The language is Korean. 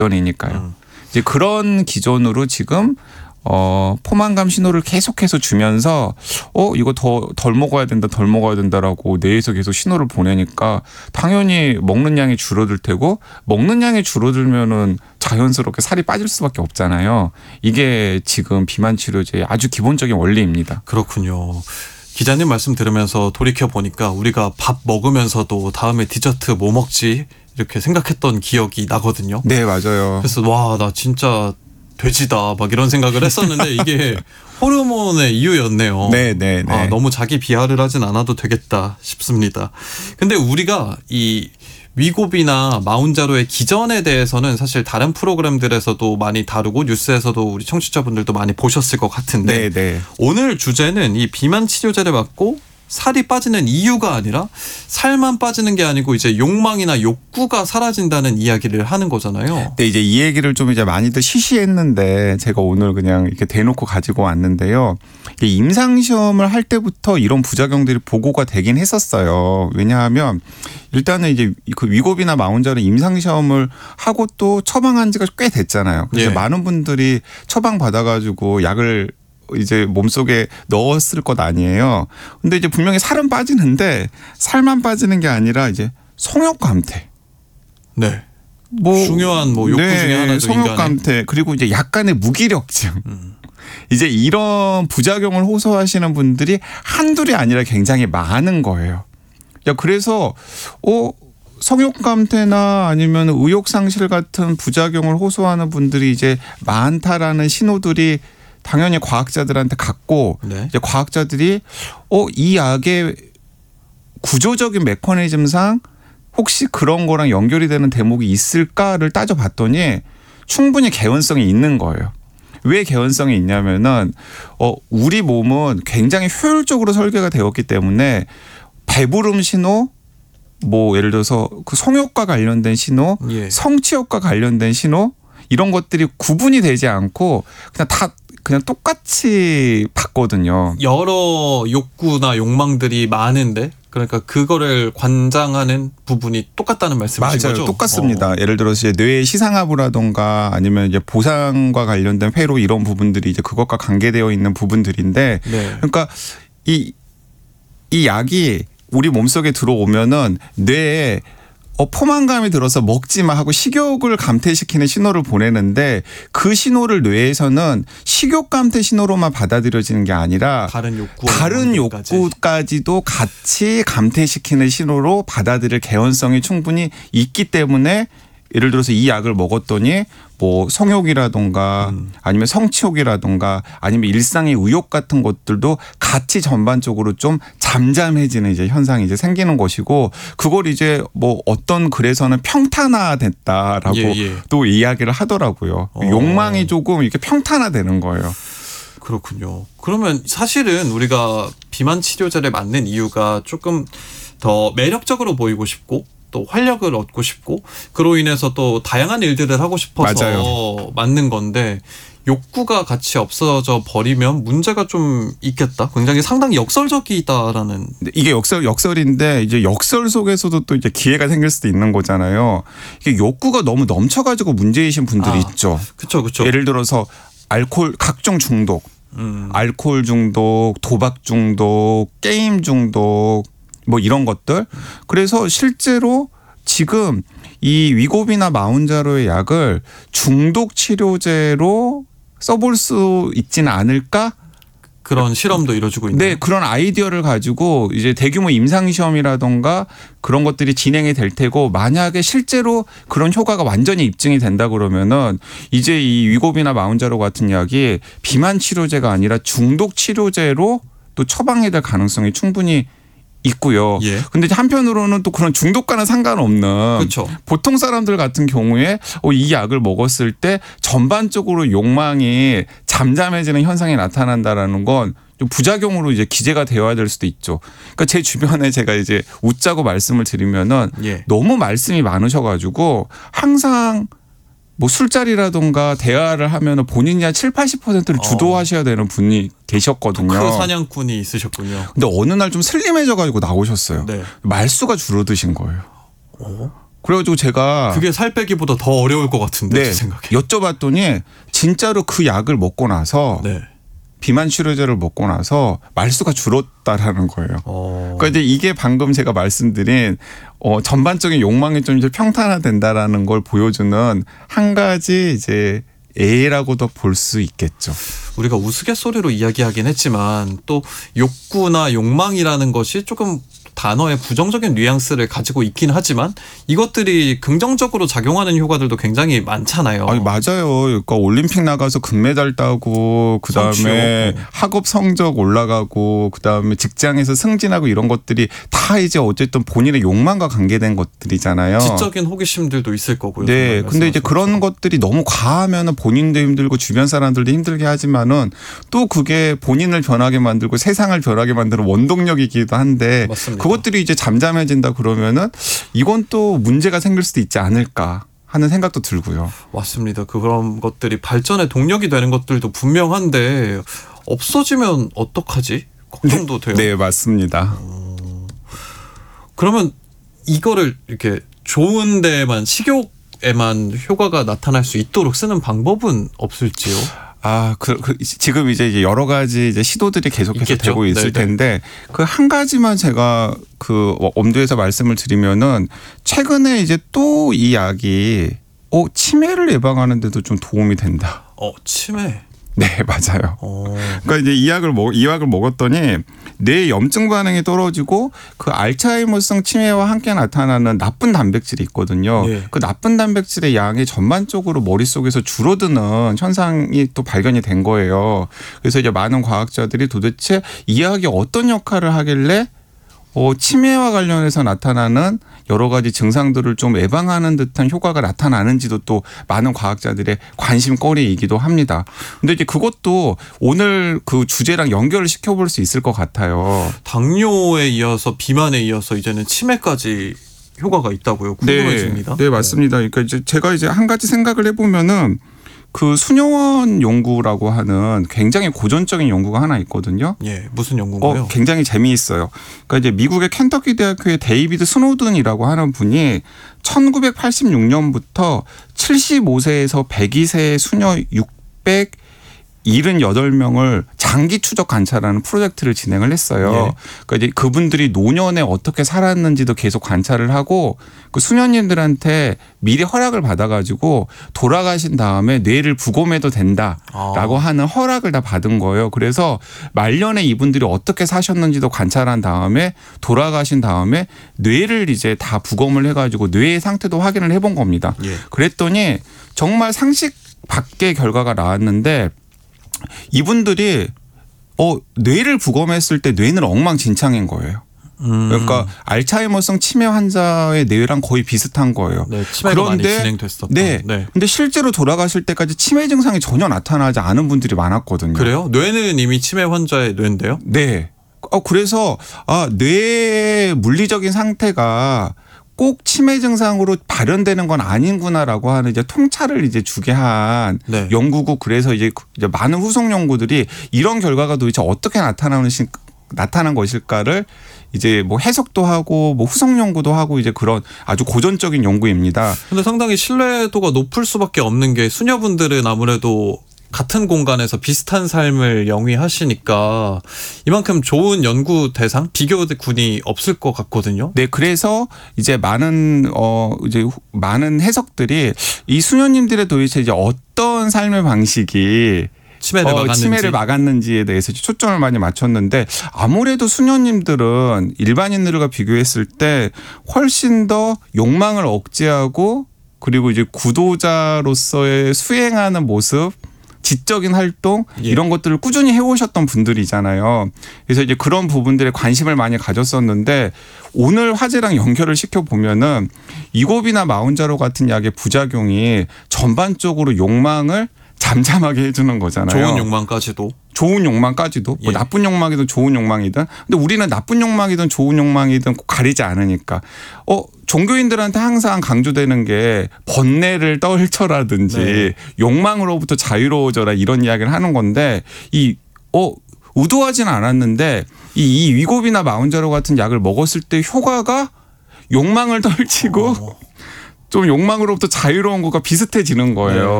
기전이니까요. 이제 그런 기전으로 지금 포만감 신호를 계속해서 주면서 이거 덜 먹어야 된다, 덜 먹어야 된다라고 뇌에서 계속 신호를 보내니까 당연히 먹는 양이 줄어들 테고 먹는 양이 줄어들면은 자연스럽게 살이 빠질 수밖에 없잖아요. 이게 지금 비만 치료제의 아주 기본적인 원리입니다. 그렇군요. 기자님 말씀 들으면서 돌이켜 보니까 우리가 밥 먹으면서도 다음에 디저트 뭐 먹지 이렇게 생각했던 기억이 나거든요. 네, 맞아요. 그래서 와, 나 진짜 돼지다 막 이런 생각을 했었는데 이게 호르몬의 이유였네요. 네. 너무 자기 비하를 하진 않아도 되겠다 싶습니다. 근데 우리가 이 위고비나 마운자로의 기전에 대해서는 사실 다른 프로그램들에서도 많이 다루고 뉴스에서도 우리 청취자분들도 많이 보셨을 것 같은데 네. 오늘 주제는 이 비만 치료제를 맞고 살이 빠지는 이유가 아니라 살만 빠지는 게 아니고 이제 욕망이나 욕구가 사라진다는 이야기를 하는 거잖아요. 네, 이제 이 얘기를 좀 이제 많이들 시시했는데 제가 오늘 그냥 이렇게 대놓고 가지고 왔는데요. 임상시험을 할 때부터 이런 부작용들이 보고가 되긴 했었어요. 왜냐하면 일단은 이제 그 위고비나 마운자로 임상시험을 하고 또 처방한 지가 꽤 됐잖아요. 그래서 많은 분들이 처방 받아가지고 약을 이제 몸속에 넣었을 것 아니에요. 근데 이제 분명히 살은 빠지는데 살만 빠지는 게 아니라 이제 성욕 감퇴. 네. 중요한 욕구 중에 하나죠. 성욕 감퇴 그리고 이제 약간의 무기력증. 이제 이런 부작용을 호소하시는 분들이 한둘이 아니라 굉장히 많은 거예요. 그래서 성욕 감퇴나 아니면 의욕 상실 같은 부작용을 호소하는 분들이 이제 많다라는 신호들이 당연히 과학자들한테 갔고 이제 과학자들이 이 약의 구조적인 메커니즘상 혹시 그런 거랑 연결이 되는 대목이 있을까를 따져봤더니 충분히 개연성이 있는 거예요. 왜 개연성이 있냐면은 우리 몸은 굉장히 효율적으로 설계가 되었기 때문에 배부름 신호 예를 들어서 그 성욕과 관련된 신호, 성취욕과 관련된 신호 이런 것들이 구분이 되지 않고 그냥 똑같이 봤거든요. 여러 욕구나 욕망들이 많은데 그러니까 그거를 관장하는 부분이 똑같다는 말씀이신 거죠? 맞아요. 똑같습니다. 예를 들어서 이제 뇌의 시상하부라던가 아니면 이제 보상과 관련된 회로 이런 부분들이 이제 그것과 관계되어 있는 부분들인데 그러니까 이 약이 우리 몸속에 들어오면은 뇌에 포만감이 들어서 먹지 마 하고 식욕을 감퇴시키는 신호를 보내는데 그 신호를 뇌에서는 식욕 감퇴 신호로만 받아들여지는 게 아니라 다른 욕구까지도 같이 감퇴시키는 신호로 받아들일 개연성이 충분히 있기 때문에 예를 들어서 이 약을 먹었더니 성욕이라든가 아니면 성취욕이라든가 아니면 일상의 의욕 같은 것들도 같이 전반적으로 좀 잠잠해지는 이제 현상이 이제 생기는 것이고 그걸 이제 어떤 글에서는 평탄화됐다라고 또 이야기를 하더라고요. 욕망이 조금 이렇게 평탄화되는 거예요. 그렇군요. 그러면 사실은 우리가 비만 치료제를 맞는 이유가 조금 더 매력적으로 보이고 싶고 또 활력을 얻고 싶고 그로 인해서 또 다양한 일들을 하고 싶어서 맞는 건데 욕구가 같이 없어져 버리면 문제가 좀 있겠다. 굉장히 상당히 역설적이다라는. 이게 역설인데 이제 역설 속에서도 또 이제 기회가 생길 수도 있는 거잖아요. 이게 욕구가 너무 넘쳐가지고 문제이신 분들이 있죠. 그렇죠. 예를 들어서 각종 중독, 알코올 중독, 도박 중독, 게임 중독. 이런 것들. 그래서 실제로 지금 이 위고비나 마운자로의 약을 중독 치료제로 써볼 수 있지는 않을까? 그런 실험도 이루어지고 있나요? 네, 그런 아이디어를 가지고 이제 대규모 임상시험이라던가 그런 것들이 진행이 될 테고 만약에 실제로 그런 효과가 완전히 입증이 된다 그러면은 이제 이 위고비나 마운자로 같은 약이 비만 치료제가 아니라 중독 치료제로 또 처방이 될 가능성이 충분히 있고요. 근데 한편으로는 또 그런 중독과는 상관없는 보통 사람들 같은 경우에 이 약을 먹었을 때 전반적으로 욕망이 잠잠해지는 현상이 나타난다라는 건 좀 부작용으로 이제 기재가 되어야 될 수도 있죠. 그러니까 제 주변에 제가 이제 웃자고 말씀을 드리면은 너무 말씀이 많으셔가지고 항상 술자리라든가 대화를 하면 본인이 한 7, 80%를 주도하셔야 되는 분이 계셨거든요. 그 사냥꾼이 있으셨군요. 근데 어느 날 좀 슬림해져 가지고 나오셨어요. 말수가 줄어드신 거예요. 그래가지고 제가 그게 살 빼기보다 더 어려울 것 같은데 제 생각에. 여쭤봤더니 진짜로 그 약을 먹고 나서 네. 비만 치료제를 먹고 나서 말수가 줄었다라는 거예요. 그러니까 이제 이게 방금 제가 말씀드린 전반적인 욕망이 좀 이제 평탄화된다라는 걸 보여주는 한 가지 이제 예라고도 볼 수 있겠죠. 우리가 우스갯소리로 이야기하긴 했지만 또 욕구나 욕망이라는 것이 조금 단어의 부정적인 뉘앙스를 가지고 있긴 하지만 이것들이 긍정적으로 작용하는 효과들도 굉장히 많잖아요. 아니 맞아요. 그러니까 올림픽 나가서 금메달 따고 그다음에 학업 성적 올라가고 그다음에 직장에서 승진하고 이런 것들이 다 이제 어쨌든 본인의 욕망과 관계된 것들이잖아요. 지적인 호기심들도 있을 거고요. 네. 근데 이제 그런 것들이 너무 과하면은 본인도 힘들고 주변 사람들도 힘들게 하지만은 또 그게 본인을 변하게 만들고 세상을 변하게 만드는 원동력이기도 한데 맞습니다. 그것들이 이제 잠잠해진다 그러면은 이건 또 문제가 생길 수도 있지 않을까 하는 생각도 들고요. 맞습니다. 그런 것들이 발전의 동력이 되는 것들도 분명한데 없어지면 어떡하지? 걱정도 돼요. 네, 맞습니다. 그러면 이거를 이렇게 좋은 데만 식욕에만 효과가 나타날 수 있도록 쓰는 방법은 없을지요? 지금 이제 여러 가지 이제 시도들이 계속해서 있겠죠? 되고 있을 네네. 텐데 그 한 가지만 제가 그 엄두에서 말씀을 드리면은 최근에 이제 또 이 약이 치매를 예방하는 데도 좀 도움이 된다. 치매. 네, 맞아요. 그러니까 이제 이 약을 먹었더니 뇌 염증 반응이 떨어지고 그 알츠하이머성 치매와 함께 나타나는 나쁜 단백질이 있거든요. 네. 그 나쁜 단백질의 양이 전반적으로 머릿속에서 줄어드는 현상이 또 발견이 된 거예요. 그래서 이제 많은 과학자들이 도대체 이 약이 어떤 역할을 하길래 치매와 관련해서 나타나는 여러 가지 증상들을 좀 예방하는 듯한 효과가 나타나는지도 또 많은 과학자들의 관심거리이기도 합니다. 근데 이제 그것도 오늘 그 주제랑 연결을 시켜볼 수 있을 것 같아요. 당뇨에 이어서 비만에 이어서 이제는 치매까지 효과가 있다고요? 궁금해집니다. 네, 맞습니다. 그러니까 이제 제가 이제 한 가지 생각을 해보면은 그 수녀원 연구라고 하는 굉장히 고전적인 연구가 하나 있거든요. 예, 무슨 연구인가요? 굉장히 재미있어요. 그러니까 이제 미국의 켄터키 대학교의 데이비드 스노든이라고 하는 분이 1986년부터 75세에서 102세의 수녀 678명을 장기 추적 관찰하는 프로젝트를 진행을 했어요. 예. 그러니까 이제 그분들이 노년에 어떻게 살았는지도 계속 관찰을 하고 그 수녀님들한테 미리 허락을 받아가지고 돌아가신 다음에 뇌를 부검해도 된다라고 하는 허락을 다 받은 거예요. 그래서 말년에 이분들이 어떻게 사셨는지도 관찰한 다음에 돌아가신 다음에 뇌를 이제 다 부검을 해가지고 뇌의 상태도 확인을 해본 겁니다. 예. 그랬더니 정말 상식 밖의 결과가 나왔는데 이분들이 뇌를 부검했을 때 뇌는 엉망진창인 거예요. 그러니까 알츠하이머성 치매 환자의 뇌랑 거의 비슷한 거예요. 네, 치매가 많이 진행됐었던. 네. 근데 실제로 돌아가실 때까지 치매 증상이 전혀 나타나지 않은 분들이 많았거든요. 그래요? 뇌는 이미 치매 환자의 뇌인데요? 네. 그래서 뇌의 물리적인 상태가 꼭 치매 증상으로 발현되는 건 아닌구나라고 하는 이제 통찰을 이제 주게 한 네. 연구고 그래서 이제 많은 후속 연구들이 이런 결과가 도대체 어떻게 나타난 것일까를 이제 뭐 해석도 하고 뭐 후속 연구도 하고 이제 그런 아주 고전적인 연구입니다. 근데 상당히 신뢰도가 높을 수밖에 없는 게 수녀분들은 아무래도 같은 공간에서 비슷한 삶을 영위하시니까 이만큼 좋은 연구 대상 비교군이 없을 것 같거든요. 네, 그래서 이제 많은 해석들이 이 수녀님들의 도대체 이제 어떤 삶의 방식이 치매를 막았는지에 대해서 초점을 많이 맞췄는데 아무래도 수녀님들은 일반인들과 비교했을 때 훨씬 더 욕망을 억제하고 그리고 이제 구도자로서의 수행하는 모습 지적인 활동 이런 것들을 꾸준히 해오셨던 분들이잖아요. 그래서 이제 그런 부분들에 관심을 많이 가졌었는데 오늘 화제랑 연결을 시켜보면은 이곱이나 마운자로 같은 약의 부작용이 전반적으로 욕망을 잠잠하게 해주는 거잖아요. 좋은 욕망까지도. 뭐 나쁜 욕망이든 좋은 욕망이든. 근데 우리는 나쁜 욕망이든 좋은 욕망이든 가리지 않으니까. 종교인들한테 항상 강조되는 게 번뇌를 떨쳐라든지 욕망으로부터 자유로워져라 이런 이야기를 하는 건데 의도하지는 않았는데 이 위곱이나 마운자로 같은 약을 먹었을 때 효과가 욕망을 떨치고 좀 욕망으로부터 자유로운 것과 비슷해지는 거예요.